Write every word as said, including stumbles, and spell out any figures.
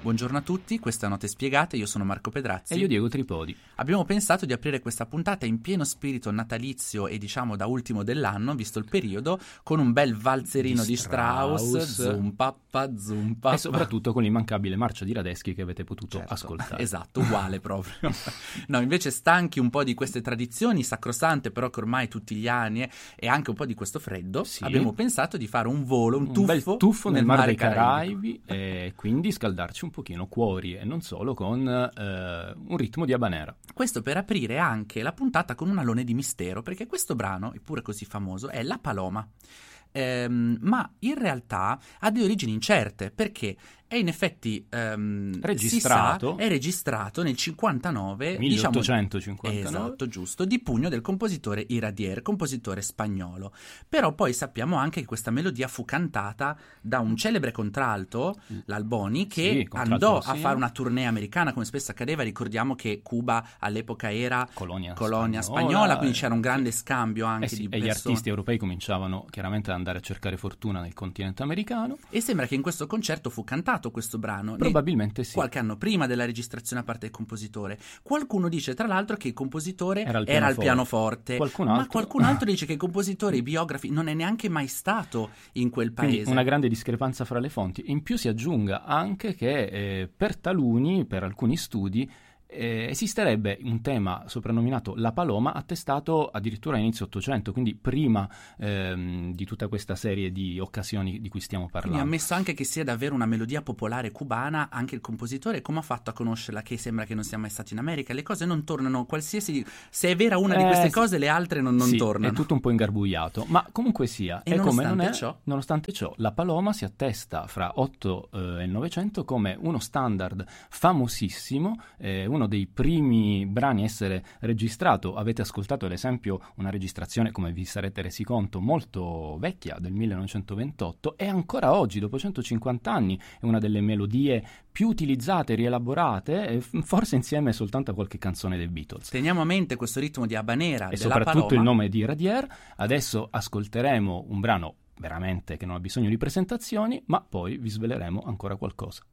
Buongiorno a tutti, questa è Note Spiegate, io sono Marco Pedrazzi. E io Diego Tripodi. Abbiamo pensato di aprire questa puntata in pieno spirito natalizio e diciamo da ultimo dell'anno, visto il periodo, con un bel valzerino di, di Strauss, Strauss, zum pappa, zum pappa. E soprattutto con l'immancabile marcia di Radeschi che avete potuto certo, ascoltare. Esatto, uguale proprio. No, invece stanchi un po' di queste tradizioni, sacrosante però che ormai tutti gli anni eh, e anche un po' di questo freddo, sì. abbiamo pensato di fare un volo, un, un tuffo, bel tuffo nel, nel mare dei Caraibi, Caraibi e quindi scaldarci un pochino cuori e non solo con eh, un ritmo di habanera. Questo per aprire anche la puntata con un alone di mistero, perché questo brano, eppure così famoso, è La Paloma. Ehm, ma in realtà ha delle origini incerte, perché è in effetti ehm, registrato si sa, è registrato nel cinquantanove, milleottocentocinquantanove, diciamo, esatto, giusto, di pugno del compositore Iradier, compositore spagnolo. Però poi sappiamo anche che questa melodia fu cantata da un celebre contralto, l'Alboni, che sì, andò sì. a fare una tournée americana, come spesso accadeva. Ricordiamo che Cuba all'epoca era colonia, colonia spagnola, spagnola, quindi c'era un grande scambio anche eh sì, di e persone. gli artisti europei cominciavano chiaramente ad andare a cercare fortuna nel continente americano. E sembra che in questo concerto fu cantato questo brano probabilmente sì, qualche anno prima della registrazione a parte del compositore. Qualcuno dice tra l'altro che il compositore era, il era al pianoforte, pianoforte, ma qualcun altro dice che il compositore, i biografi, non è neanche mai stato in quel paese. Quindi una grande discrepanza fra le fonti. In più si aggiunga anche che eh, per taluni, per alcuni studi, Eh, esisterebbe un tema soprannominato La Paloma, attestato addirittura a inizio Ottocento, quindi prima ehm, di tutta questa serie di occasioni di cui stiamo parlando. Quindi ammesso anche che sia davvero una melodia popolare cubana, anche il compositore come ha fatto a conoscerla, che sembra che non sia mai stato in America? Le cose non tornano, qualsiasi, se è vera una eh, di queste sì. cose, le altre non, non sì, tornano. È tutto un po' ingarbugliato, ma comunque sia, e è come non è, ciò? nonostante ciò, La Paloma si attesta fra otto eh, e il Novecento come uno standard famosissimo, eh, uno dei primi brani a essere registrato. Avete ascoltato ad esempio una registrazione, come vi sarete resi conto, molto vecchia, del millenovecentoventotto, e ancora oggi, dopo centocinquanta anni, è una delle melodie più utilizzate, rielaborate, e forse insieme soltanto a qualche canzone dei Beatles. Teniamo a mente questo ritmo di habanera e della soprattutto Paloma. Il nome di Iradier. Adesso ascolteremo un brano veramente che non ha bisogno di presentazioni, ma poi vi sveleremo ancora qualcosa.